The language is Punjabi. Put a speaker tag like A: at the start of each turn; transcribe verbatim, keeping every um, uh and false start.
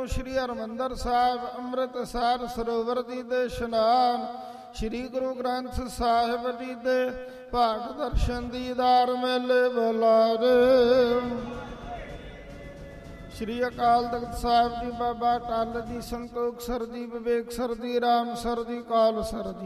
A: ਤੋਂ ਸ੍ਰੀ ਹਰਿਮੰਦਰ ਸਾਹਿਬ ਅੰਮ੍ਰਿਤਸਰ ਸਰੋਵਰ ਜੀ ਦੇ ਇਸ਼ਨਾਨ, ਸ੍ਰੀ ਗੁਰੂ ਗ੍ਰੰਥ ਸਾਹਿਬ ਜੀ ਦੇ ਪਾਠ ਦਰਸ਼ਨ ਦੀਦਾਰ ਮੇਲੇ ਬੁਲਾਰੇ। ਸ੍ਰੀ ਅਕਾਲ ਤਖਤ ਸਾਹਿਬ ਜੀ, ਬਾਬਾ ਟੱਲ ਜੀ, ਸੰਤੋਖ ਸਰ ਜੀ, ਵਿਵੇਕ ਸਰ ਜੀ, ਰਾਮ ਸਰ ਜੀ, ਕਾਲ ਸਰ ਜੀ।